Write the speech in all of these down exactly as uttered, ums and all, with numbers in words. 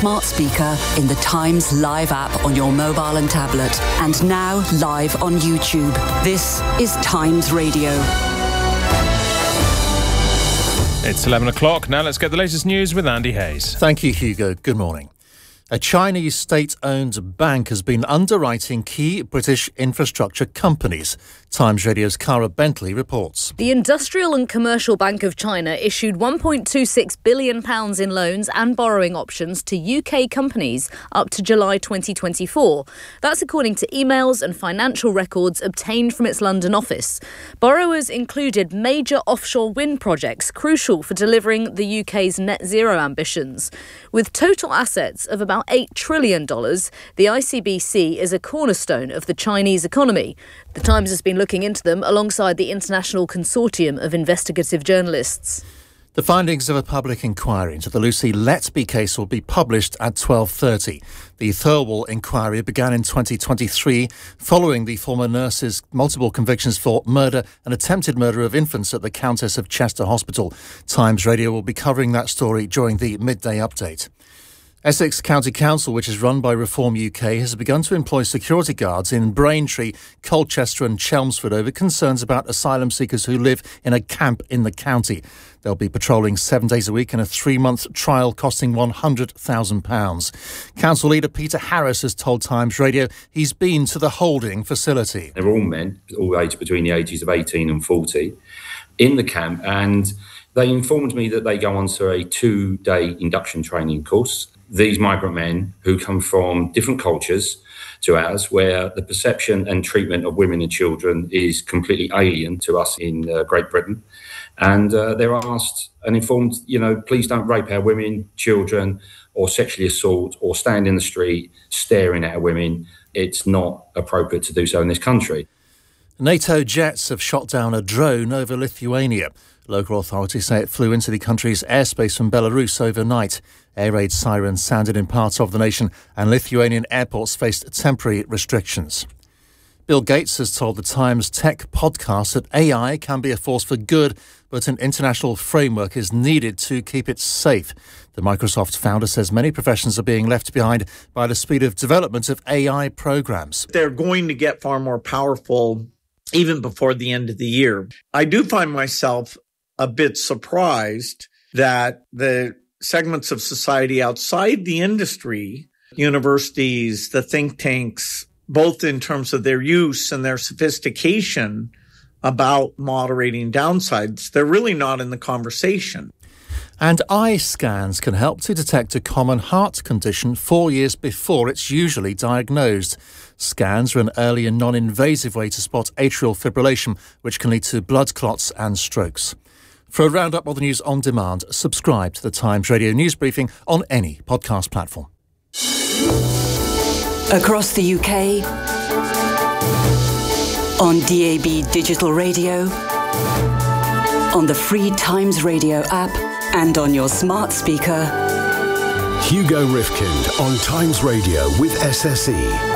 smart speaker, in the Times Live app on your mobile and tablet, and now live on YouTube. This is Times Radio. It's eleven o'clock. Now let's get the latest news with Andy Hayes. Thank you, Hugo. Good morning. A Chinese state-owned bank has been underwriting key British infrastructure companies. Times Radio's Cara Bentley reports. The Industrial and Commercial Bank of China issued one point two six billion pounds in loans and borrowing options to U K companies up to July twenty twenty-four. That's according to emails and financial records obtained from its London office. Borrowers included major offshore wind projects crucial for delivering the U K's net zero ambitions. With total assets of about eight trillion dollars, the I C B C is a cornerstone of the Chinese economy. The Times has been looking into them alongside the International Consortium of Investigative Journalists. The findings of a public inquiry into the Lucy Letby case will be published at twelve thirty. The Thirlwall inquiry began in twenty twenty-three following the former nurse's multiple convictions for murder and attempted murder of infants at the Countess of Chester Hospital. Times Radio will be covering that story during the midday update. Essex County Council, which is run by Reform U K, has begun to employ security guards in Braintree, Colchester and Chelmsford over concerns about asylum seekers who live in a camp in the county. They'll be patrolling seven days a week in a three-month trial costing one hundred thousand pounds. Council leader Peter Harris has told Times Radio he's been to the holding facility. They're all men, all aged between the ages of eighteen and forty, in the camp, and they informed me that they go on to a two-day induction training course. These migrant men who come from different cultures to ours, where the perception and treatment of women and children is completely alien to us in uh, Great Britain. And uh, they're asked and informed, you know, please don't rape our women, children, or sexually assault, or stand in the street staring at our women. It's not appropriate to do so in this country. NATO jets have shot down a drone over Lithuania. Local authorities say it flew into the country's airspace from Belarus overnight. Air raid sirens sounded in parts of the nation and Lithuanian airports faced temporary restrictions. Bill Gates has told the Times Tech podcast that A I can be a force for good, but an international framework is needed to keep it safe. The Microsoft founder says many professions are being left behind by the speed of development of A I programs. They're going to get far more powerful even before the end of the year. I do find myself a bit surprised that the segments of society outside the industry, universities, the think tanks, both in terms of their use and their sophistication about moderating downsides, they're really not in the conversation. And eye scans can help to detect a common heart condition four years before it's usually diagnosed. Scans are an early and non-invasive way to spot atrial fibrillation, which can lead to blood clots and strokes. For a roundup of the news on demand, subscribe to the Times Radio News Briefing on any podcast platform. Across the U K, on D A B digital radio, on the free Times Radio app, and on your smart speaker. Hugo Rifkind on Times Radio with S S E.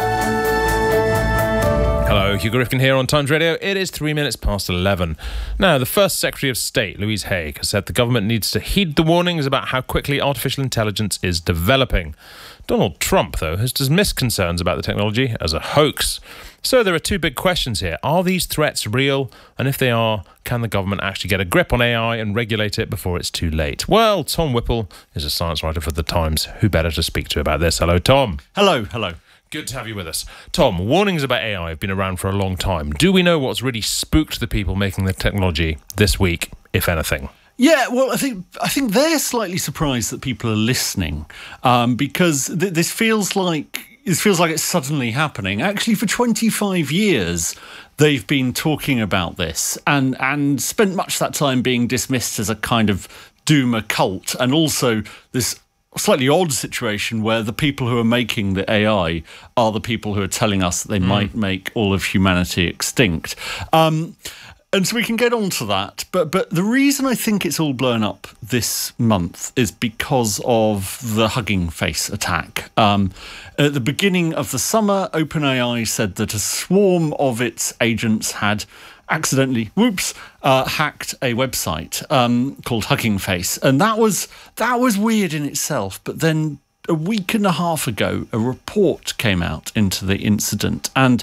Hello, Hugo Rifkin here on Times Radio. It is three minutes past eleven. Now, the first Secretary of State, Louise Haigh, has said the government needs to heed the warnings about how quickly artificial intelligence is developing. Donald Trump, though, has dismissed concerns about the technology as a hoax. So there are two big questions here. Are these threats real? And if they are, can the government actually get a grip on A I and regulate it before it's too late? Well, Tom Whipple is a science writer for The Times. Who better to speak to about this? Hello, Tom. Hello, hello. Good to have you with us. Tom, warnings about A I have been around for a long time. Do we know what's really spooked the people making the technology this week, if anything? Yeah, well, I think I think they're slightly surprised that people are listening, um, because th- this feels like it feels like it's suddenly happening. Actually, for twenty-five years, they've been talking about this and and spent much of that time being dismissed as a kind of doomer cult, and also this slightly odd situation where the people who are making the A I are the people who are telling us that they mm. might make all of humanity extinct. Um, and so we can get on to that. But but the reason I think it's all blown up this month is because of the Hugging Face attack. Um, at the beginning of the summer, OpenAI said that a swarm of its agents had accidentally, whoops, uh, hacked a website um, called Hugging Face, and that was that was weird in itself. But then a week and a half ago, a report came out into the incident, and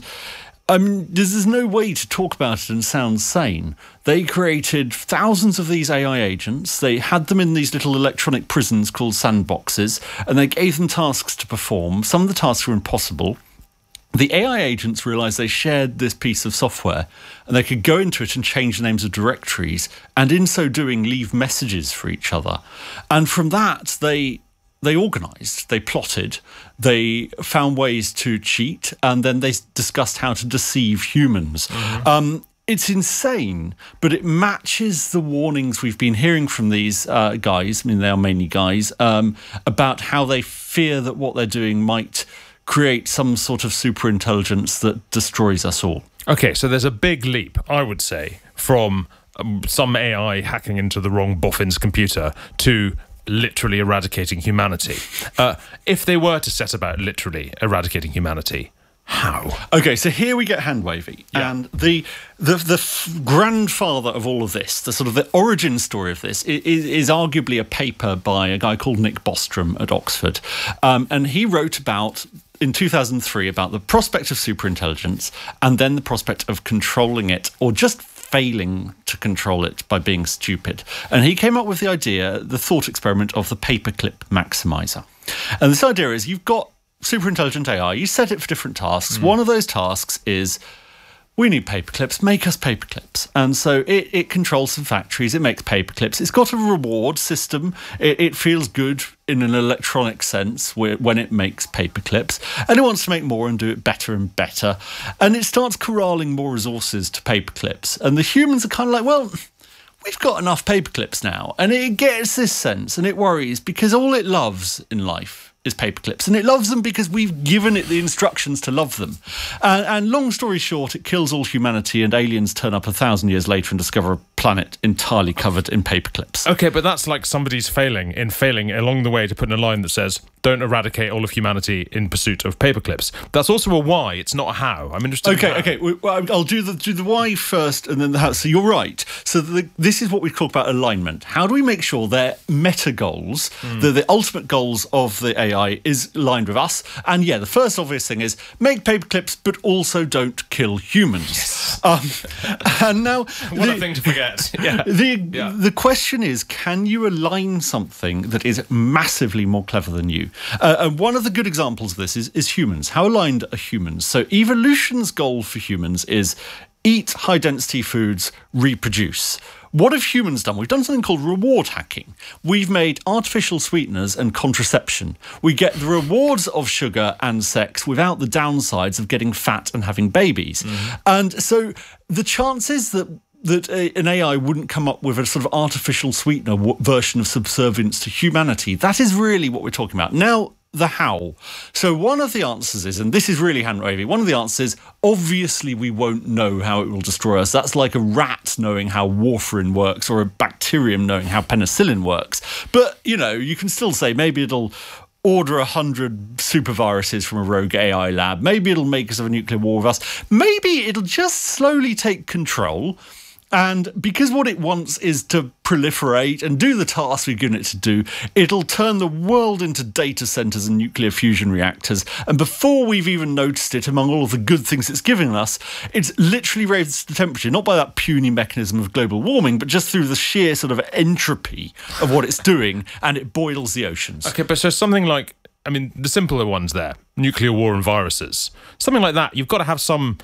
Um, there's no way to talk about it and sound sane. They created thousands of these A I agents. They had them in these little electronic prisons called sandboxes, and they gave them tasks to perform. Some of the tasks were impossible. The A I agents realised they shared this piece of software, and they could go into it and change the names of directories, and in so doing, leave messages for each other. And from that, they... They organised, they plotted, they found ways to cheat, and then they discussed how to deceive humans. Mm-hmm. Um, it's insane, but it matches the warnings we've been hearing from these uh, guys, I mean, they are mainly guys, um, about how they fear that what they're doing might create some sort of superintelligence that destroys us all. Okay, so there's a big leap, I would say, from um, some A I hacking into the wrong boffin's computer to literally eradicating humanity. Uh, if they were to set about literally eradicating humanity, how? Okay, so here we get hand wavy, yeah. and the the the f- grandfather of all of this, the sort of the origin story of this, is, is arguably a paper by a guy called Nick Bostrom at Oxford, um, and he wrote about in two thousand three about the prospect of superintelligence and then the prospect of controlling it, or just failing to control it by being stupid. And he came up with the idea, the thought experiment of the paperclip maximizer. And this idea is you've got superintelligent A I, you set it for different tasks. Mm. One of those tasks is, we need paperclips, make us paperclips. And so it, it controls some factories, it makes paperclips. It's got a reward system. It, it feels good in an electronic sense where, when it makes paperclips. And it wants to make more and do it better and better. And it starts corralling more resources to paperclips. And the humans are kind of like, well, we've got enough paperclips now. And it gets this sense and it worries because all it loves in life is paperclips, and it loves them because we've given it the instructions to love them. And, and long story short, it kills all humanity, and aliens turn up a thousand years later and discover a planet entirely covered in paperclips. Okay, but that's like somebody's failing in failing along the way to put in a line that says, don't eradicate all of humanity in pursuit of paperclips. That's also a why, it's not a how. I'm interested okay, in how. Okay, well, I'll do the, do the why first and then the how. So you're right. So the, this is what we talk about alignment. How do we make sure their meta goals, mm. the, the ultimate goals of the A I is aligned with us? And yeah, the first obvious thing is make paperclips, but also don't kill humans. Yes. Um, and now... what the, a thing to forget. Yeah. The, yeah. the question is, can you align something that is massively more clever than you? Uh, and one of the good examples of this is, is humans. How aligned are humans? So evolution's goal for humans is eat high-density foods, reproduce. What have humans done? We've done something called reward hacking. We've made artificial sweeteners and contraception. We get the rewards of sugar and sex without the downsides of getting fat and having babies. Mm-hmm. And so the chances that that a, an A I wouldn't come up with a sort of artificial sweetener w- version of subservience to humanity, that is really what we're talking about. Now, the how. So one of the answers is, and this is really hand-wavy, one of the answers is, obviously we won't know how it will destroy us. That's like a rat knowing how warfarin works or a bacterium knowing how penicillin works. But, you know, you can still say maybe it'll order a hundred superviruses from a rogue A I lab. Maybe it'll make us have a nuclear war with us. Maybe it'll just slowly take control. And because what it wants is to proliferate and do the tasks we've given it to do, it'll turn the world into data centres and nuclear fusion reactors. And before we've even noticed it, among all of the good things it's giving us, it's literally raised the temperature, not by that puny mechanism of global warming, but just through the sheer sort of entropy of what it's doing, and it boils the oceans. Okay, but so something like, I mean, the simpler ones there, nuclear war and viruses, something like that, you've got to have some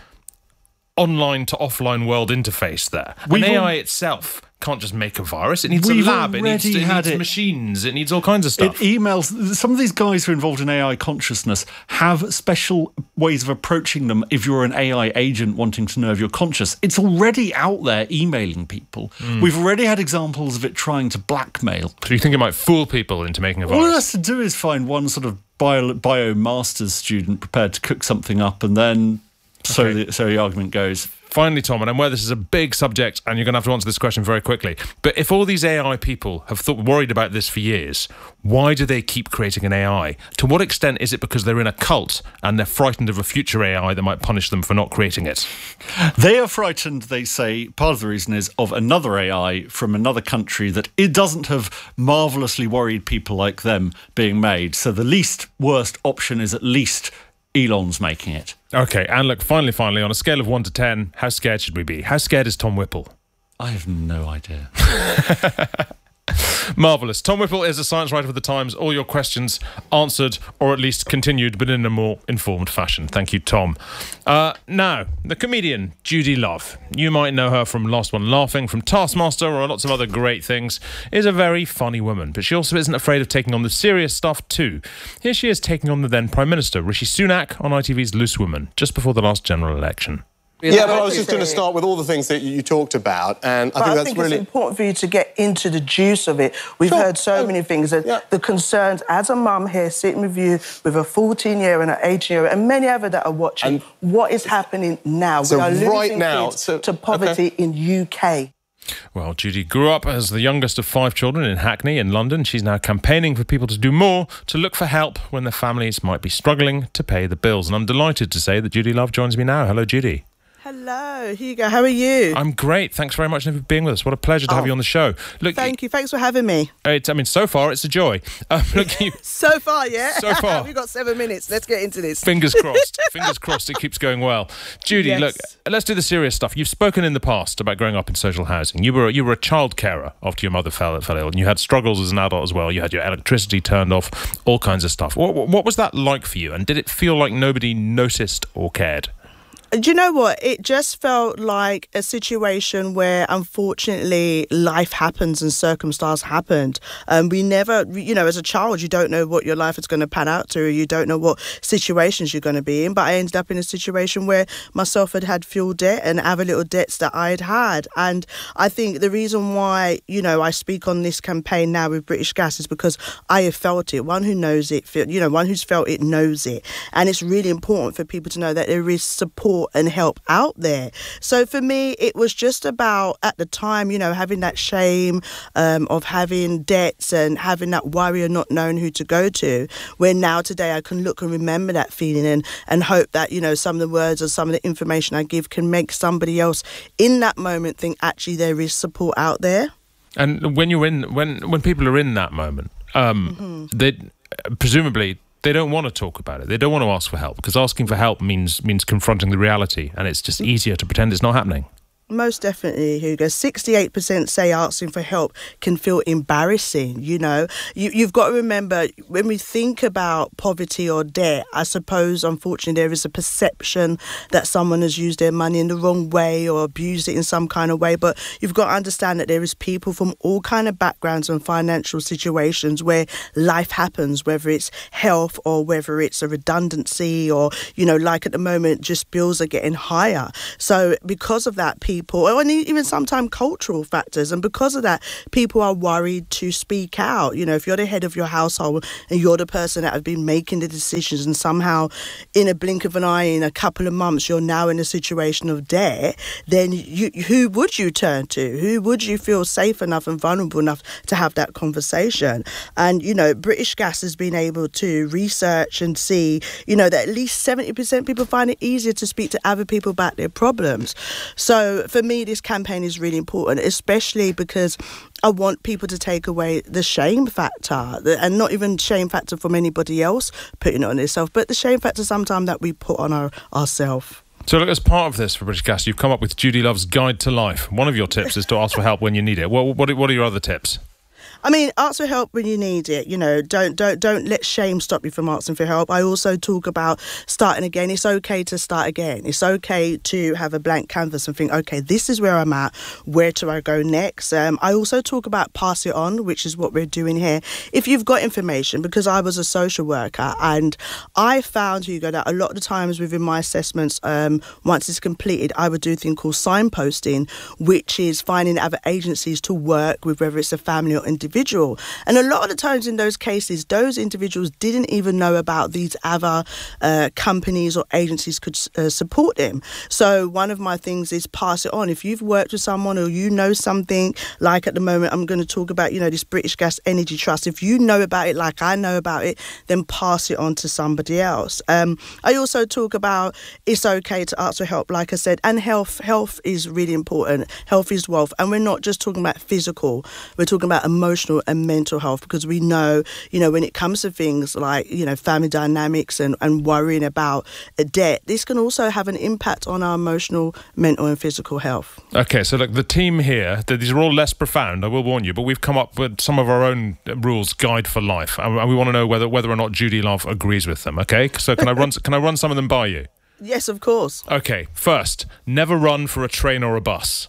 online to offline world interface there. An A I itself can't just make a virus. It needs a lab, it needs, it needs machines, it needs all kinds of stuff. It emails. Some of these guys who are involved in A I consciousness have special ways of approaching them if you're an A I agent wanting to know if you're conscious. It's already out there emailing people. Mm. We've already had examples of it trying to blackmail. So you think it might fool people into making a virus? All it has to do is find one sort of bio, bio master's student prepared to cook something up, and then... So, okay. the, so the argument goes, Finally, Tom, and I'm aware this is a big subject and you're going to have to answer this question very quickly, but if all these A I people have thought, worried about this for years, why do they keep creating an A I? To what extent is it because they're in a cult and they're frightened of a future A I that might punish them for not creating it? They are frightened, they say, part of the reason is of another A I from another country that it doesn't have marvellously worried people like them being made. So the least worst option is at least Elon's making it. Okay, and look, finally, finally, on a scale of one to ten, how scared should we be? How scared is Tom Whipple? I have no idea. Marvellous. Tom Whipple is a science writer for The Times. All your questions answered, or at least continued, but in a more informed fashion. Thank you, Tom. Uh, now, the comedian Judi Love, you might know her from Last One Laughing, from Taskmaster, or lots of other great things, is a very funny woman, but she also isn't afraid of taking on the serious stuff too. Here she is taking on the then Prime Minister, Rishi Sunak, on I T V's Loose Women, just before the last general election. Yeah, but I was just going to start with all the things that you talked about, and I but think I that's think really it's important for you to get into the juice of it. We've Sure. heard so Oh, many things, and yeah. the concerns as a mum here, sitting with you with a fourteen-year and an eighteen-year, and many other that are watching. And what is happening now? so we are losing right now, kids so- to poverty okay. in U K. Well, Judi grew up as the youngest of five children in Hackney in London. She's now campaigning for people to do more, to look for help when their families might be struggling to pay the bills. And I'm delighted to say that Judi Love joins me now. Hello, Judi. Hello, Hugo. How are you? I'm great. Thanks very much for being with us. What a pleasure to Oh, have you on the show. Look, Thank you. Thanks for having me. It's, I mean, so far it's a joy. Um, look, you, So far, yeah? So far. We've got seven minutes. Let's get into this. fingers crossed. Fingers crossed it keeps going well. Judi, Yes. look, let's do the serious stuff. You've spoken in the past about growing up in social housing. You were you were a child carer after your mother fell, fell ill, and you had struggles as an adult as well. You had your electricity turned off, all kinds of stuff. What, what was that like for you? And did it feel like nobody noticed or cared? Do you know what? It just felt like a situation where, unfortunately, life happens and circumstance happened. Um, we never, you know, as a child, you don't know what your life is going to pan out to. You don't know what situations you're going to be in. But I ended up in a situation where myself had had fuel debt and other little debts that I had had. And I think the reason why, you know, I speak on this campaign now with British Gas is because I have felt it. One who knows it, feel, you know, one who's felt it knows it. And it's really important for people to know that there is support and help out there. So for me, it was just about, at the time, you know, having that shame um, of having debts and having that worry of not knowing who to go to, where now today I can look and remember that feeling and, and hope that, you know, some of the words or some of the information I give can make somebody else in that moment think actually there is support out there. And when you're in, when when people are in that moment, um, Mm-hmm. they presumably they don't want to talk about it. They don't want to ask for help because asking for help means means confronting the reality, and it's just easier to pretend it's not happening. Most definitely, Hugo. sixty-eight percent say asking for help can feel embarrassing, you know. You, you've got to remember, when we think about poverty or debt, I suppose, unfortunately, there is a perception that someone has used their money in the wrong way or abused it in some kind of way. But you've got to understand that there is people from all kind of backgrounds and financial situations where life happens, whether it's health or whether it's a redundancy or, you know, like at the moment, just bills are getting higher. So because of that, people People, and even sometimes cultural factors. And because of that, people are worried to speak out. You know, if you're the head of your household and you're the person that has been making the decisions and somehow in a blink of an eye, in a couple of months, you're now in a situation of debt, then you, who would you turn to? Who would you feel safe enough and vulnerable enough to have that conversation? And, you know, British Gas has been able to research and see, you know, that at least seventy percent people find it easier to speak to other people about their problems. So for me, this campaign is really important, especially because I want people to take away the shame factor, and not even shame factor from anybody else putting it on themselves, but the shame factor sometimes that we put on our ourselves. So look, as part of this for British Gas, you've come up with Judi Love's Guide to Life. One of your tips is to ask for help when you need it. What, what, what are your other tips? I mean, ask for help when you need it. You know, don't don't don't let shame stop you from asking for help. I also talk about starting again. It's okay to start again. It's okay to have a blank canvas and think, okay, this is where I'm at. Where do I go next? Um, I also talk about pass it on, which is what we're doing here. If you've got information, because I was a social worker and I found, Hugo, that a lot of the times within my assessments, um, once it's completed, I would do a thing called signposting, which is finding other agencies to work with, whether it's a family or individual individual. And a lot of the times in those cases, those individuals didn't even know about these other uh, companies or agencies could uh, support them. So one of my things is pass it on. If you've worked with someone or you know something, like at the moment I'm going to talk about, you know, this British Gas Energy Trust, if you know about it like I know about it, then pass it on to somebody else. Um, I also talk about it's okay to ask for help, like I said, and health. Health is really important. Health is wealth. And we're not just talking about physical, we're talking about emotional and mental health, because we know, you know, when it comes to things like, you know, family dynamics and, and worrying about a debt, this can also have an impact on our emotional, mental and physical health. Okay, so look, the team here, these are all less profound, I will warn you, but we've come up with some of our own rules, Guide for Life, and we want to know whether whether or not Judy Love agrees with them, okay? So can I run can I run some of them by you? Yes, of course. Okay, first, never run for a train or a bus.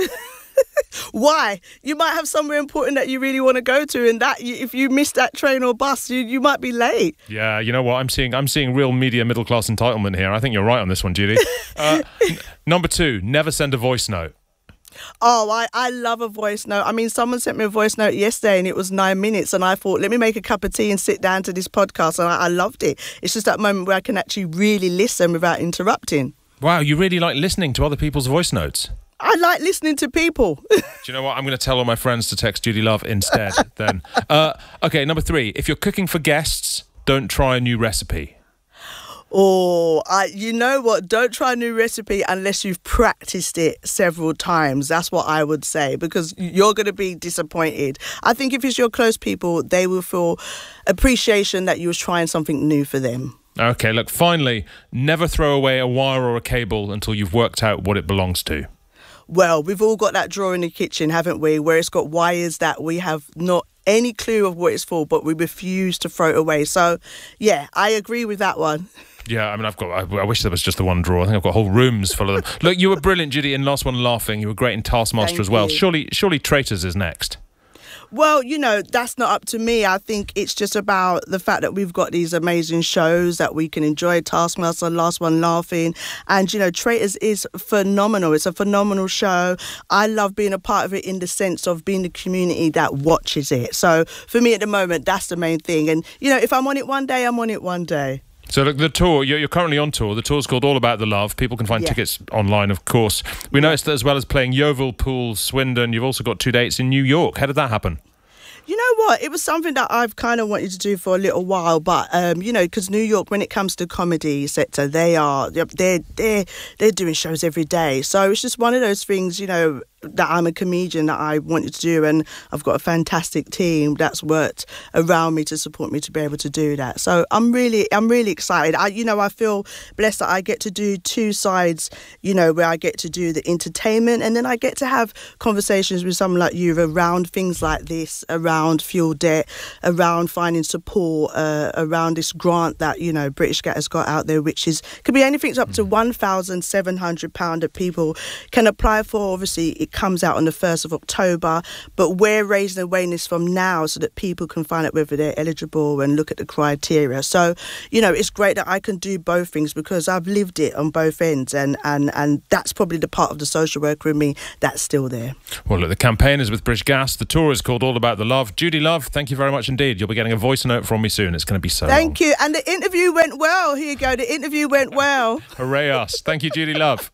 Why? You might have somewhere important that you really want to go to, and that you, if you miss that train or bus, you, you might be late. Yeah, you know what? I'm seeing I'm seeing real media middle class entitlement here. I think you're right on this one, Judy. Uh, n- number two, never send a voice note. Oh, I, I love a voice note. I mean, someone sent me a voice note yesterday and it was nine minutes and I thought, let me make a cup of tea and sit down to this podcast, and I, I loved it. It's just that moment where I can actually really listen without interrupting. Wow, you really like listening to other people's voice notes? I like listening to people. Do you know what? I'm going to tell all my friends to text Judy Love instead then. Uh, okay, number three, if you're cooking for guests, don't try a new recipe. Oh, I, you know what? Don't try a new recipe unless you've practiced it several times. That's what I would say, because you're going to be disappointed. I think if it's your close people, they will feel appreciation that you was trying something new for them. Okay, look, finally, never throw away a wire or a cable until you've worked out what it belongs to. Well, we've all got that drawer in the kitchen, haven't we, where it's got wires that we have not any clue of what it's for, but we refuse to throw it away. So, yeah, I agree with that one. Yeah, I mean, I've got. I, I wish there was just the one drawer. I think I've got whole rooms full of them. Look, you were brilliant, Judy, in Last One Laughing. You were great in Taskmaster Thank as well. you. Surely, surely, Traitors is next. Well, you know, that's not up to me. I think it's just about the fact that we've got these amazing shows that we can enjoy. Taskmaster, Last One Laughing. And, you know, Traitors is phenomenal. It's a phenomenal show. I love being a part of it in the sense of being the community that watches it. So for me at the moment, that's the main thing. And, you know, if I'm on it one day, I'm on it one day. So look, the tour, you're, you're currently on tour. The tour's called All About the Love. People can find Yeah. tickets online, of course. We noticed that as well as playing Yeovil, Poole, Swindon, you've also got two dates in New York. How did that happen? You know what? It was something that I've kind of wanted to do for a little while, but um, you know, because New York, when it comes to comedy sector, they are they're they're they're doing shows every day. So it's just one of those things, you know, that I'm a comedian that I wanted to do, and I've got a fantastic team that's worked around me to support me to be able to do that. So I'm really I'm really excited. I you know I feel blessed that I get to do two sides, you know, where I get to do the entertainment, and then I get to have conversations with someone like you around things like this, around fuel debt, around finding support, uh, around this grant that, you know, British Gas has got out there, which is could be anything up to one thousand seven hundred pounds that people can apply for. Obviously, it comes out on the first of October, but we're raising awareness from now so that people can find out whether they're eligible and look at the criteria. So, you know, it's great that I can do both things because I've lived it on both ends, and, and, and that's probably the part of the social worker in me that's still there. Well, look, the campaign is with British Gas. The tour is called All About the Love. Judy Love, thank you very much indeed. You'll be getting a voice note from me soon. It's going to be so Thank long. you. And the interview went well. Here you go. The interview went well. Hooray us. Thank you, Judy Love.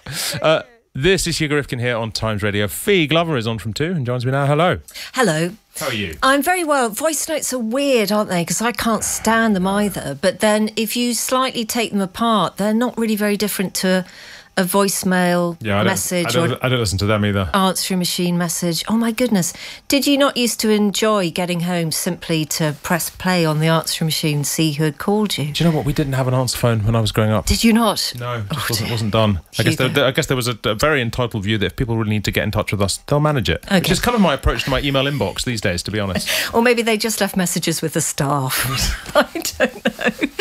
Uh, This is Hugo Rifkin here on Times Radio. Fee Glover is on from two and joins me now. Hello. Hello. How are you? I'm very well. Voice notes are weird, aren't they? Because I can't stand them either. But then if you slightly take them apart, they're not really very different to a voicemail Yeah, I message don't, I, don't, or I don't listen to them either. answering machine message. Oh my goodness. Did you not used to enjoy getting home simply to press play on the answering machine, see who had called you? Do you know what? We didn't have an answer phone when I was growing up. Did you not? No, it just wasn't, wasn't done. I guess, there, I guess there was a, a very entitled view that if people really need to get in touch with us, they'll manage it. Okay. Which is kind of my approach to my email inbox these days, to be honest. Or maybe they just left messages with the staff. I don't know.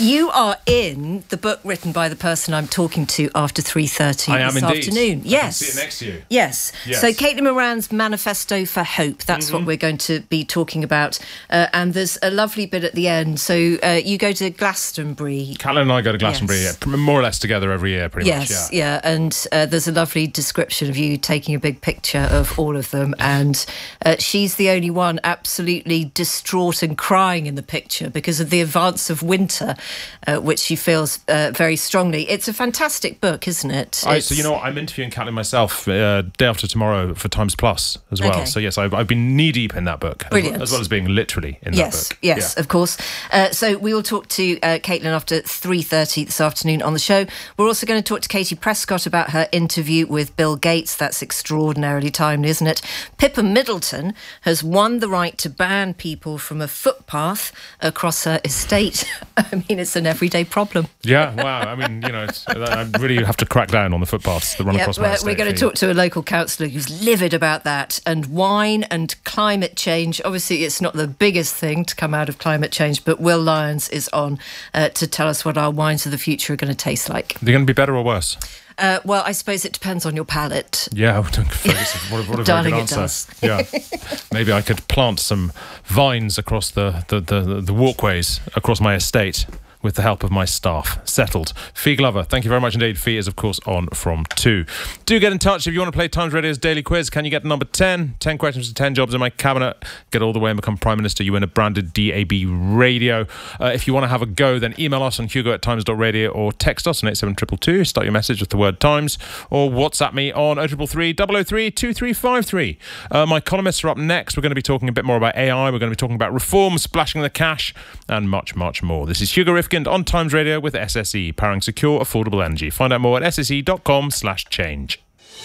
You are in the book written by the person I'm talking to after three thirty I am this indeed. afternoon. I Yes. can see it next to you. Yes. Yes. So Caitlin Moran's Manifesto for Hope, that's Mm-hmm. what we're going to be talking about. Uh, and there's a lovely bit at the end. So uh, you go to Glastonbury. Callum and I go to Glastonbury, Yes. yeah, more or less together every year, pretty Yes, much. Yeah. yeah, and uh, there's a lovely description of you taking a big picture of all of them, and uh, she's the only one absolutely distraught and crying in the picture because of the advance of winter, uh, which she feels uh, very strongly. It's a fantastic book, isn't it? I, It's- so, you know what, I'm interviewing Caitlin myself uh, day after tomorrow for Times Plus as well. Okay. So, yes, I've, I've been knee-deep in that book, as, Brilliant. as well as being literally in Yes, that book. yes, of course. Uh, so we will talk to uh, Caitlin after three thirty this afternoon on the show. We're also going to talk to Katie Prescott about her interview with Bill Gates. That's extraordinarily timely, isn't it? Pippa Middleton has won the right to ban people from a footpath across her estate. I mean, it's an everyday problem. Yeah, wow. I mean, you know, it's, I really have to crack down on the footpaths that run Yep, across my we're, estate. we're going to talk to a local councillor who's livid about that, and wine and climate change. Obviously, it's not the biggest thing to come out of climate change, but Will Lyons is on uh, to tell us what our wines of the future are going to taste like. They're going to be better or worse? Uh, well, I suppose it depends on your palate. Yeah, Fergus, what a, what a very Darling, good it answer. does. Yeah, maybe I could plant some vines across the, the, the, the walkways across my estate with the help of my staff. Settled. Fee Glover, thank you very much indeed. Fee is, of course, on from two. Do get in touch if you want to play Times Radio's daily quiz. Can you get number ten? ten questions to ten jobs in my cabinet. Get all the way and become Prime Minister. You win a branded D A B radio. Uh, if you want to have a go, then email us on hugo at times dot radio or text us on eight seven two two two. Start your message with the word Times, or WhatsApp me on oh three three, double oh three, two three five three. Uh, my columnists are up next. We're going to be talking a bit more about A I. We're going to be talking about reform, splashing the cash, and much, much more. This is Hugo Rifkind on Times Radio with S S E, powering secure, affordable energy. Find out more at sse.com slash change.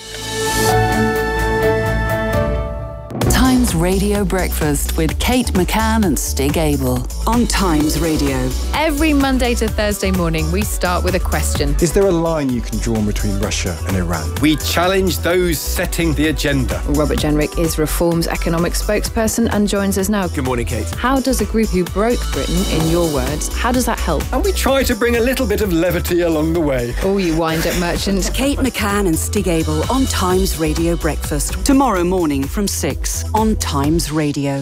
Times Radio Breakfast with Kate McCann and Stig Abel on Times Radio. Every Monday to Thursday morning, we start with a question. Is there a line you can draw between Russia and Iran? We challenge those setting the agenda. Robert Jenrick is Reform's economic spokesperson and joins us now. Good morning, Kate. How does a group who broke Britain, in your words, how does that help? And we try to bring a little bit of levity along the way. Oh, you wind-up merchant. Kate McCann and Stig Abel on Times Radio Breakfast. Tomorrow morning from six on Times Radio.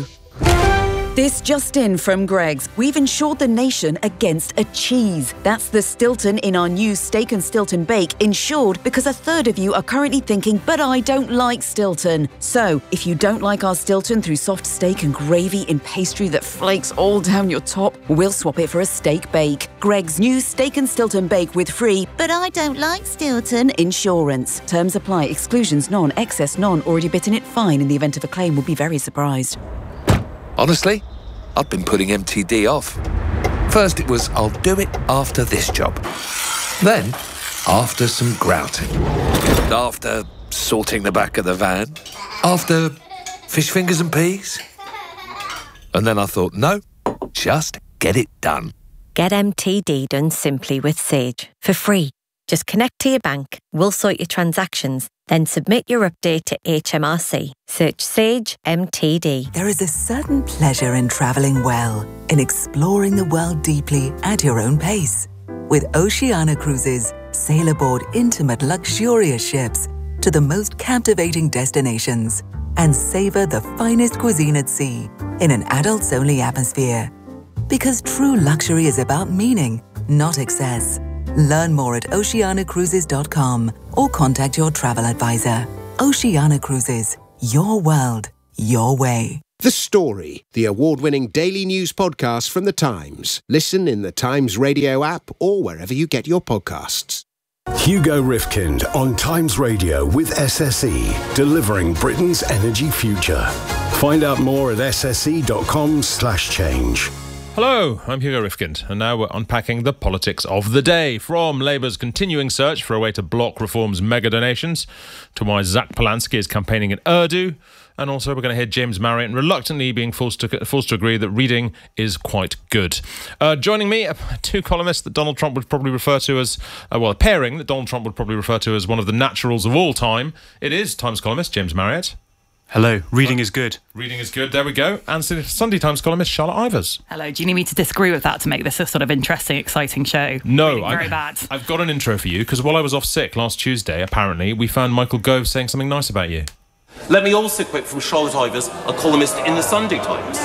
This just in from Greggs. We've insured the nation against a cheese. That's the Stilton in our new Steak and Stilton Bake, insured because a third of you are currently thinking, but I don't like Stilton. So, if you don't like our Stilton through soft steak and gravy in pastry that flakes all down your top, we'll swap it for a steak bake. Greggs' new Steak and Stilton Bake with free, but I don't like Stilton insurance. Terms apply. Exclusions none. Excess none. Already bitten it fine in the event of a claim. Will be very surprised. Honestly, I've been putting M T D off. First it was, I'll do it after this job. Then, after some grouting. After sorting the back of the van. After fish fingers and peas. And then I thought, no, just get it done. Get M T D done simply with Sage for free. Just connect to your bank, we'll sort your transactions, then submit your update to H M R C. Search Sage M T D. There is a certain pleasure in travelling well, in exploring the world deeply at your own pace. With Oceania Cruises, sail aboard intimate, luxurious ships to the most captivating destinations and savour the finest cuisine at sea in an adults-only atmosphere. Because true luxury is about meaning, not excess. Learn more at oceania cruises dot com or contact your travel advisor. Oceania Cruises, your world, your way. The Story, the award-winning daily news podcast from The Times. Listen in the Times Radio app or wherever you get your podcasts. Hugo Rifkind on Times Radio with S S E, delivering Britain's energy future. Find out more at sse.com slash change. Hello, I'm Hugo Rifkind, and now we're unpacking the politics of the day, from Labour's continuing search for a way to block reform's mega donations, to why Zach Polanski is campaigning in Urdu, and also we're going to hear James Marriott reluctantly being forced to forced to agree that reading is quite good. Uh, joining me, two columnists that Donald Trump would probably refer to as, uh, well, a pairing that Donald Trump would probably refer to as one of the naturals of all time. It is Times columnist James Marriott. Hello. Reading is good. Reading is good. There we go. And Sunday Times columnist Charlotte Ivers. Hello. Do you need me to disagree with that to make this a sort of interesting, exciting show? No, Very I've, bad. I've got an intro for you, because while I was off sick last Tuesday, apparently, we found Michael Gove saying something nice about you. Let me also quote from Charlotte Ivers, a columnist in the Sunday Times.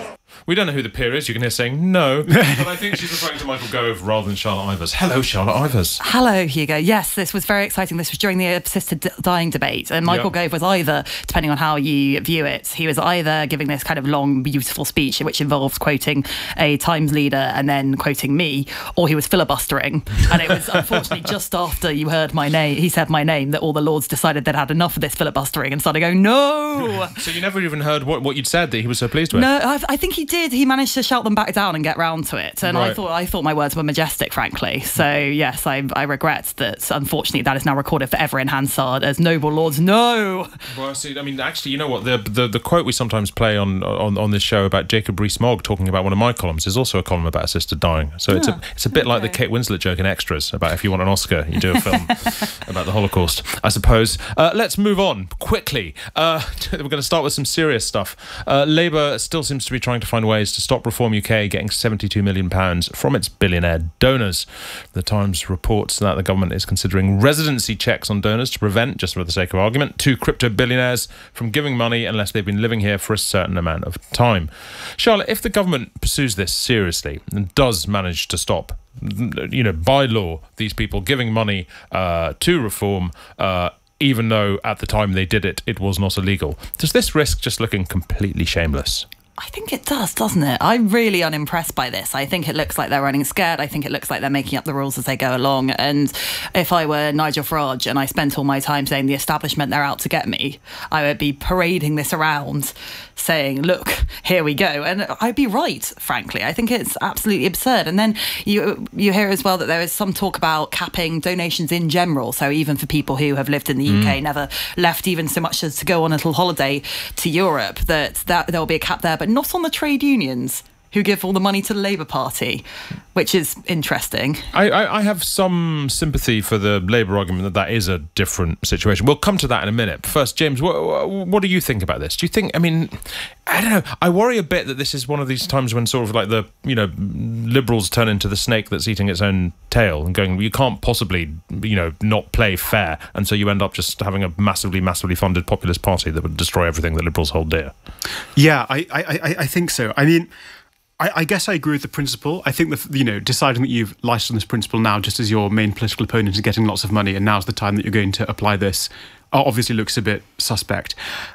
We don't know who the peer is. You can hear saying no, but I think she's referring to Michael Gove rather than Charlotte Ivers. Hello, Charlotte Ivers. Hello, Hugo. Yes, this was very exciting. This was during the assisted d- dying debate, and Michael yep. Gove was either, depending on how you view it, he was either giving this kind of long, beautiful speech which involved quoting a Times leader and then quoting me, or he was filibustering. And it was unfortunately just after you heard my name, he said my name, that all the Lords decided they'd had enough of this filibustering and started going, no! So you never even heard what, what you'd said that he was so pleased with? No, I, I think he did. He managed to shout them back down and get round to it, and right. I thought I thought my words were majestic, frankly. So yes, I, I regret that. Unfortunately, that is now recorded forever in Hansard as noble lords. No. Well, see, I mean, actually, you know what? The the, the quote we sometimes play on, on on this show about Jacob Rees-Mogg talking about one of my columns is also a column about assisted dying. So yeah, it's a it's a bit okay. like the Kate Winslet joke in Extras about if you want an Oscar, you do a film about the Holocaust, I suppose. Uh, let's move on quickly. Uh, we're going to start with some serious stuff. Uh, Labour still seems to be trying to find ways to stop Reform U K getting seventy-two million pounds from its billionaire donors. The Times reports that the government is considering residency checks on donors to prevent, just for the sake of argument, two crypto billionaires from giving money unless they've been living here for a certain amount of time. Charlotte, if the government pursues this seriously and does manage to stop, you know, by law, these people giving money uh, to Reform, uh, even though at the time they did it, it was not illegal, does this risk just looking completely shameless? I think it does, doesn't it? I'm really unimpressed by this. I think it looks like they're running scared. I think it looks like they're making up the rules as they go along. And if I were Nigel Farage and I spent all my time saying the establishment, they're out to get me, I would be parading this around saying, look, here we go. And I'd be right, frankly. I think it's absolutely absurd. And then you you hear as well that there is some talk about capping donations in general. So even for people who have lived in the mm. U K, never left even so much as to go on a little holiday to Europe, that, that there will be a cap there. But not on the trade unions who give all the money to the Labour Party, which is interesting. I, I, I have some sympathy for the Labour argument that that is a different situation. We'll come to that in a minute. First, James, what, what do you think about this? Do you think, I mean, I don't know, I worry a bit that this is one of these times when sort of like the, you know, Liberals turn into the snake that's eating its own tail and going, you can't possibly, you know, not play fair. And so you end up just having a massively, massively funded populist party that would destroy everything that Liberals hold dear. Yeah, I, I, I think so. I mean, I, I guess I agree with the principle. I think that, you know, deciding that you've licensed this principle now just as your main political opponent is getting lots of money and now's the time that you're going to apply this obviously looks a bit suspect.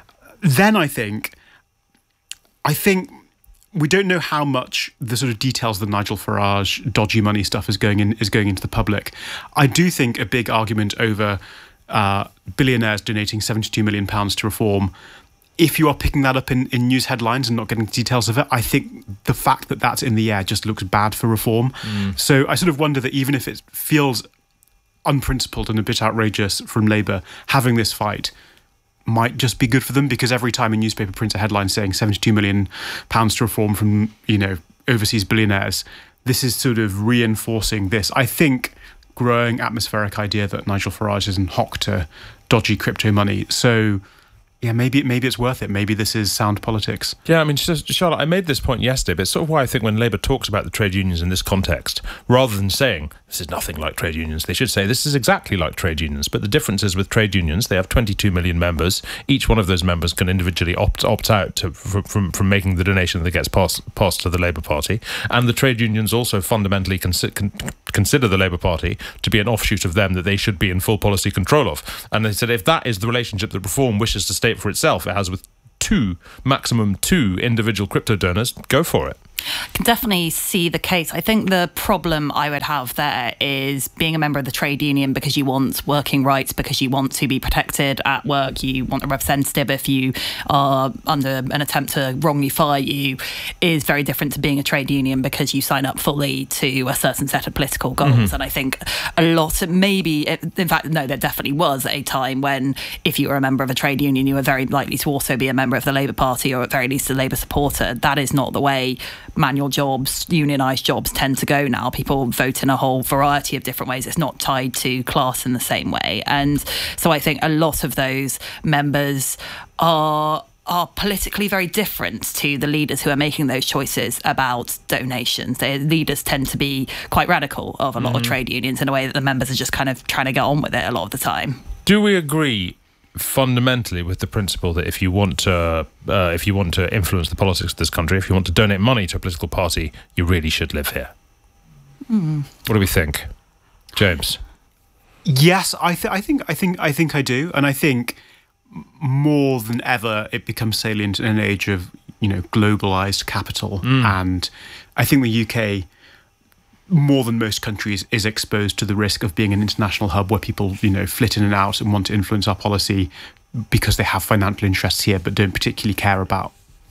Then I think, I think we don't know how much the sort of details of the Nigel Farage dodgy money stuff is going in is going into the public. I do think a big argument over uh, billionaires donating seventy-two million pounds to Reform, if you are picking that up in, in news headlines and not getting details of it, I think the fact that that's in the air just looks bad for Reform. Mm. So I sort of wonder that even if it feels unprincipled and a bit outrageous from Labour, having this fight might just be good for them, because every time a newspaper prints a headline saying seventy-two million pounds to Reform from, you know, overseas billionaires, this is sort of reinforcing this, I think, growing atmospheric idea that Nigel Farage is in hock to dodgy crypto money. So yeah, maybe maybe it's worth it. Maybe this is sound politics. Yeah, I mean, Charlotte, I made this point yesterday, but it's sort of why I think when Labour talks about the trade unions in this context, rather than saying this is nothing like trade unions, they should say this is exactly like trade unions. But the difference is with trade unions, they have twenty-two million members. Each one of those members can individually opt opt out to, from, from from making the donation that gets passed passed to the Labour Party. And the trade unions also fundamentally consi- con- consider the Labour Party to be an offshoot of them that they should be in full policy control of. And they said if that is the relationship that Reform wishes to state for itself, it has with two, maximum two individual crypto donors, go for it. I can definitely see the case. I think the problem I would have there is being a member of the trade union because you want working rights, because you want to be protected at work, you want a representative if you are under an attempt to wrongly fire you, is very different to being a trade union because you sign up fully to a certain set of political goals. Mm-hmm. And I think a lot, maybe, in fact, no, there definitely was a time when if you were a member of a trade union, you were very likely to also be a member of the Labour Party or at very least a Labour supporter. That is not the way manual jobs, unionised jobs tend to go now. People vote in a whole variety of different ways. It's not tied to class in the same way. And so I think a lot of those members are are politically very different to the leaders who are making those choices about donations. Their leaders tend to be quite radical of a lot mm. of trade unions in a way that the members are just kind of trying to get on with it a lot of the time. Do we agree fundamentally with the principle that if you want to uh, if you want to influence the politics of this country, if you want to donate money to a political party, you really should live here? Mm. What do we think, James? Yes, I, th- I think I think I think I do, and I think more than ever it becomes salient in an age of, you know, globalized capital, mm. and I think the U K, more than most countries, is exposed to the risk of being an international hub where people, you know, flit in and out and want to influence our policy because they have financial interests here but don't particularly care about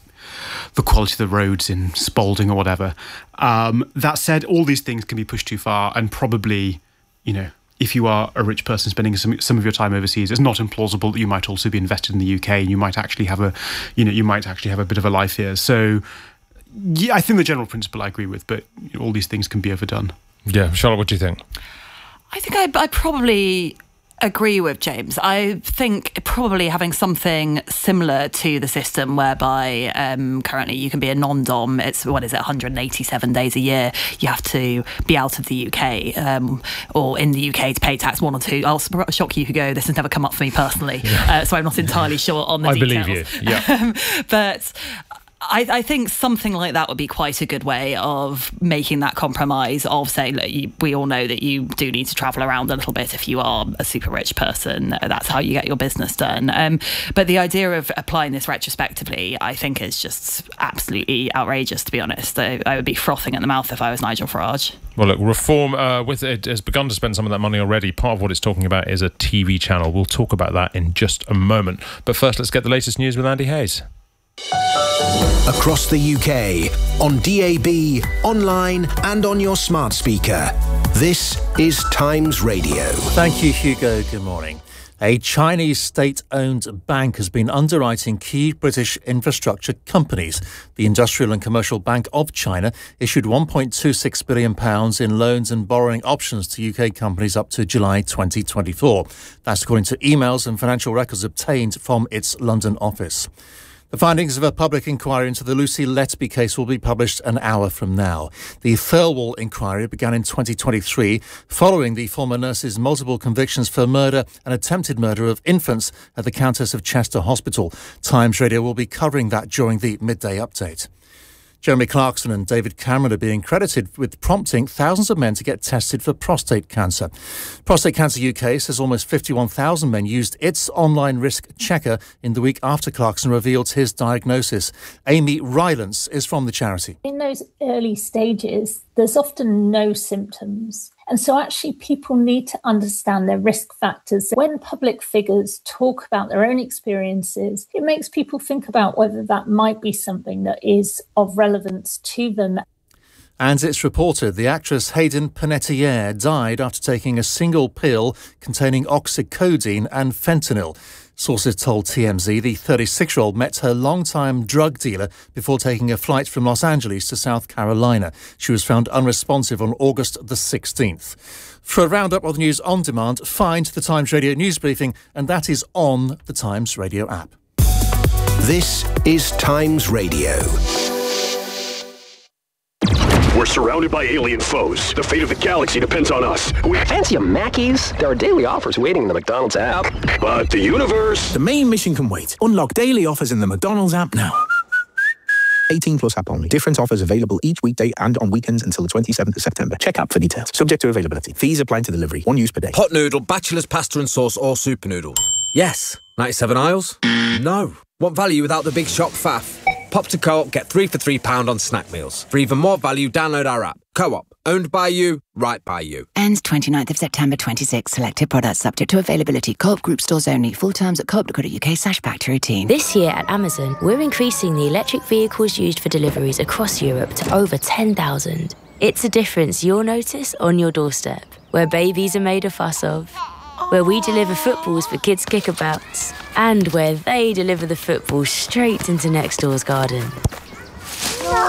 the quality of the roads in Spalding or whatever. Um, that said, all these things can be pushed too far, and probably, you know, if you are a rich person spending some some of your time overseas, it's not implausible that you might also be invested in the U K and you might actually have a, you know, you might actually have a bit of a life here. So, yeah, I think the general principle I agree with, but you know, all these things can be overdone. Yeah, Charlotte, what do you think? I think I, I probably agree with James. I think probably having something similar to the system whereby um, currently you can be a non-dom, it's, what is it, one hundred eighty-seven days a year, you have to be out of the U K um, or in the U K to pay tax one or two. I'll shock you, Hugo, this has never come up for me personally, yeah. uh, so I'm not entirely sure on the I details. I believe you, yeah. But I, I think something like that would be quite a good way of making that compromise of saying, look, you, we all know that you do need to travel around a little bit if you are a super rich person. That's how you get your business done. Um, but the idea of applying this retrospectively, I think, is just absolutely outrageous, to be honest. I, I would be frothing at the mouth if I was Nigel Farage. Well, look, Reform uh, with it has begun to spend some of that money already. Part of what it's talking about is a T V channel. We'll talk about that in just a moment. But first, let's get the latest news with Andy Hayes. Across the U K, on D A B, online and on your smart speaker. This is Times Radio. Thank you, Hugo. Good morning. A Chinese state-owned bank has been underwriting key British infrastructure companies. The Industrial and Commercial Bank of China issued one point two six billion pounds in loans and borrowing options to U K companies up to July twenty twenty-four. That's according to emails and financial records obtained from its London office. The findings of a public inquiry into the Lucy Letby case will be published an hour from now. The Thirlwall inquiry began in twenty twenty-three following the former nurse's multiple convictions for murder and attempted murder of infants at the Countess of Chester Hospital. Times Radio will be covering that during the midday update. Jeremy Clarkson and David Cameron are being credited with prompting thousands of men to get tested for prostate cancer. Prostate Cancer U K says almost fifty-one thousand men used its online risk checker in the week after Clarkson revealed his diagnosis. Amy Rylance is from the charity. In those early stages, there's often no symptoms. And so actually people need to understand their risk factors. When public figures talk about their own experiences, it makes people think about whether that might be something that is of relevance to them. And it's reported the actress Hayden Panettiere died after taking a single pill containing oxycodone and fentanyl. Sources told T M Z the thirty-six-year-old met her longtime drug dealer before taking a flight from Los Angeles to South Carolina. She was found unresponsive on August the sixteenth. For a roundup of the news on demand, find the Times Radio News Briefing, and that is on the Times Radio app. This is Times Radio. We're surrounded by alien foes. The fate of the galaxy depends on us. We fancy a Mackey's? There are daily offers waiting in the McDonald's app. But the universe... The main mission can wait. Unlock daily offers in the McDonald's app now. eighteen plus app only. Different offers available each weekday and on weekends until the twenty-seventh of September. Check app for details. Subject to availability. Fees apply to delivery. One use per day. Hot noodle, bachelor's pasta and sauce or super noodles? Yes. ninety-seven aisles? No. Want value without the big shop faff? Pop to Co-op, get three for three pound on snack meals. For even more value, download our app. Co-op, owned by you, right by you. Ends twenty-ninth of September twenty-six. Selected products subject to availability. Co-op group stores only. Full terms at co-op dot co dot uk slash back to routine. This year at Amazon, we're increasing the electric vehicles used for deliveries across Europe to over ten thousand. It's a difference you'll notice on your doorstep, where babies are made a fuss of, where we deliver footballs for kids' kickabouts, and where they deliver the football straight into next door's garden. No!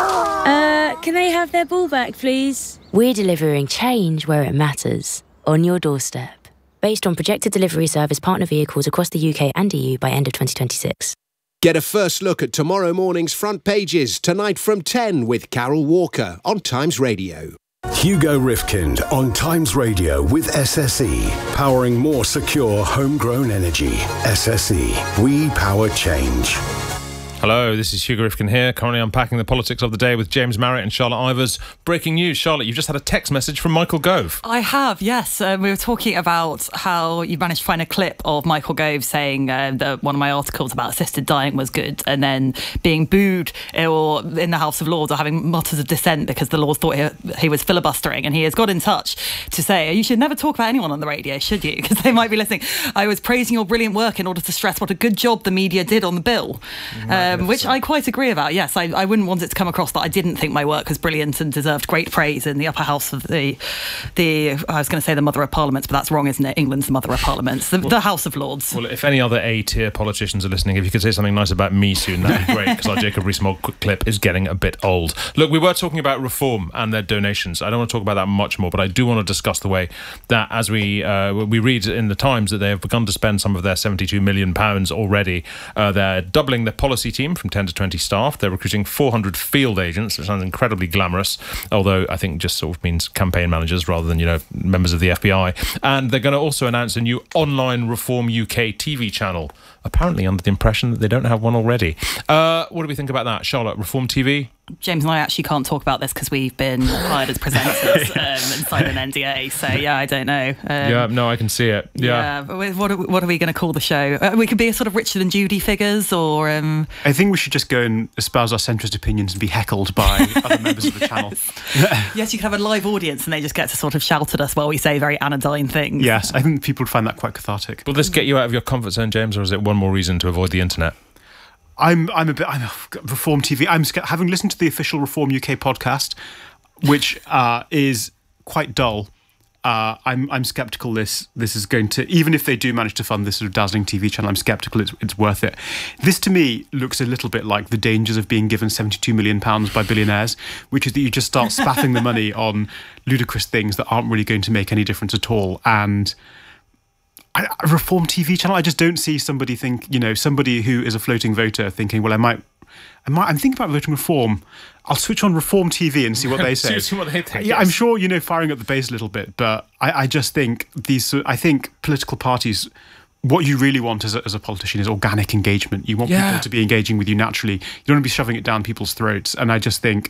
Uh, can they have their ball back, please? We're delivering change where it matters, on your doorstep. Based on projected delivery service partner vehicles across the U K and E U by end of twenty twenty-six. Get a first look at tomorrow morning's front pages tonight from ten with Carol Walker on Times Radio. Hugo Rifkind on Times Radio with S S E. Powering more secure homegrown energy. S S E. We power change. Hello, this is Hugo Rifkin here, currently unpacking the politics of the day with James Marriott and Charlotte Ivers. Breaking news, Charlotte, you've just had a text message from Michael Gove. I have, yes. Uh, we were talking about how you managed to find a clip of Michael Gove saying uh, that one of my articles about assisted dying was good, and then being booed or in the House of Lords or having mutters of dissent because the Lords thought he, he was filibustering, and he has got in touch to say, you should never talk about anyone on the radio, should you? Because they might be listening. I was praising your brilliant work in order to stress what a good job the media did on the bill. Um, which I quite agree about. Yes, I, I wouldn't want it to come across that I didn't think my work was brilliant and deserved great praise in the upper house of the, the I was going to say the Mother of Parliaments, but that's wrong, isn't it? England's the Mother of Parliaments, the, well, the House of Lords. Well, if any other A-tier politicians are listening, if you could say something nice about me soon, that'd be great, because our Jacob Rees-Mogg clip is getting a bit old. Look, we were talking about Reform and their donations. I don't want to talk about that much more, but I do want to discuss the way that, as we uh, we read in the Times, that they have begun to spend some of their seventy-two million pounds already. Uh, they're doubling their policy team from ten to twenty staff. They're recruiting four hundred field agents, which sounds incredibly glamorous, although I think just sort of means campaign managers rather than, you know, members of the F B I. And they're going to also announce a new online Reform U K T V channel, apparently under the impression that they don't have one already. Uh, what do we think about that, Charlotte? Reform T V? James and I actually can't talk about this because we've been hired as presenters um, and signed an N D A. So yeah, I don't know. Um, yeah, no, I can see it. Yeah. yeah what are, what are we going to call the show? Uh, we could be a sort of Richard and Judy figures, or um... I think we should just go and espouse our centrist opinions and be heckled by other members of the channel. Yes, you could have a live audience and they just get to sort of shout at us while we say very anodyne things. Yes, I think people would find that quite cathartic. Will this get you out of your comfort zone, James, or is it one more reason to avoid the internet? I'm I'm a bit I'm Reform T V. I'm having listened to the official Reform U K podcast, which uh, is quite dull. Uh, I'm I'm sceptical this this is going to, even if they do manage to fund this sort of dazzling T V channel, I'm sceptical it's it's worth it. This to me looks a little bit like the dangers of being given seventy-two million pounds by billionaires, which is that you just start spaffing the money on ludicrous things that aren't really going to make any difference at all. And I, a Reform T V channel, I just don't see somebody think, you know, somebody who is a floating voter thinking, well, I might, I might, I'm thinking about voting Reform. I'll switch on Reform T V and see what they say. See what they think. Yeah, I'm sure, you know, firing up the base a little bit, but I, I just think these, I think political parties, what you really want as a, as a politician is organic engagement. You want yeah. people to be engaging with you naturally. You don't want to be shoving it down people's throats. And I just think,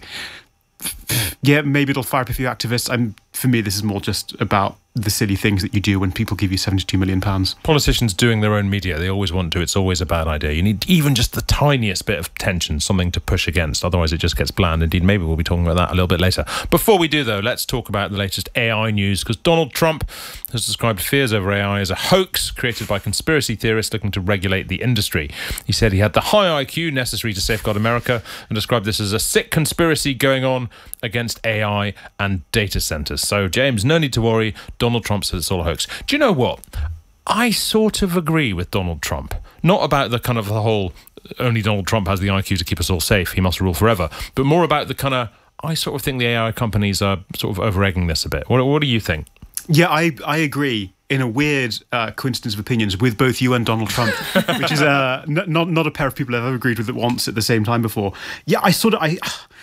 yeah, maybe it'll fire up a few activists. I'm, for me, this is more just about the silly things that you do when people give you seventy-two million pounds. Politicians doing their own media, they always want to. It's always a bad idea. You need even just the tiniest bit of tension, something to push against. Otherwise, it just gets bland. Indeed, maybe we'll be talking about that a little bit later. Before we do, though, let's talk about the latest A I news, because Donald Trump has described fears over A I as a hoax created by conspiracy theorists looking to regulate the industry. He said he had the high I Q necessary to safeguard America and described this as a sick conspiracy going on against A I and data centers. So, James, no need to worry. Donald Trump says it's all a hoax. Do you know what? I sort of agree with Donald Trump. Not about the kind of the whole, only Donald Trump has the I Q to keep us all safe, he must rule forever, but more about the kind of, I sort of think the A I companies are sort of over-egging this a bit. What, what do you think? Yeah, I, I agree. In a weird uh, coincidence of opinions with both you and Donald Trump, which is uh, n- not not a pair of people I've ever agreed with at once at the same time before. Yeah, I sort of, I,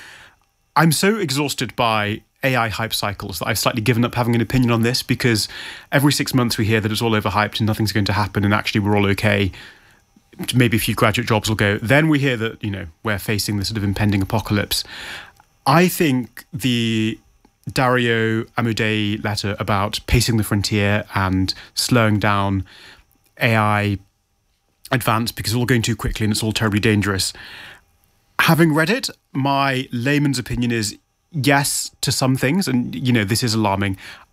I'm so exhausted by A I hype cycles that I've slightly given up having an opinion on this, because every six months we hear that it's all overhyped and nothing's going to happen and actually we're all okay. Maybe a few graduate jobs will go. Then we hear that, you know, we're facing this sort of impending apocalypse. I think the Dario Amodei letter about pacing the frontier and slowing down A I advance because it's all going too quickly and it's all terribly dangerous. Having read it, my layman's opinion is yes to some things, and, you know, this is alarming.